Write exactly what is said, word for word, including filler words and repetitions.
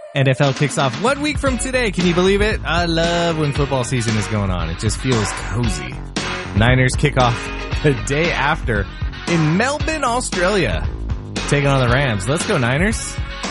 N F L kicks off one week from today. Can you believe it? I love when football season is going on. It just feels cozy. Niners kick off the day after in Melbourne, Australia, taking on the Rams. Let's go, Niners.